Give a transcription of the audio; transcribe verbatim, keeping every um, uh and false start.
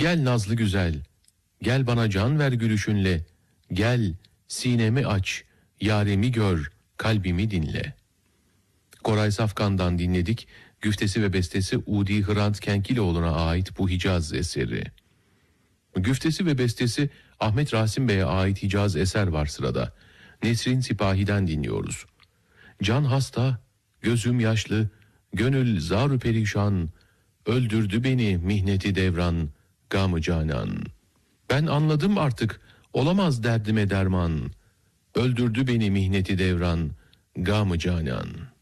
Gel nazlı güzel, gel bana can ver gülüşünle, gel sinemi aç, yarimi gör, kalbimi dinle. Koray Safkan'dan dinledik. Güftesi ve bestesi Udi Hrant Kenkiloğlu'na ait bu Hicaz eseri. Güftesi ve bestesi Ahmet Rasim Bey'e ait Hicaz eser var sırada. Nesrin Sipahi'den dinliyoruz. Can hasta, gözüm yaşlı, gönül zar-ı perişan, öldürdü beni mihneti devran, gam-ı canan. Ben anladım artık, olamaz derdime derman, öldürdü beni mihneti devran, gam-ı canan.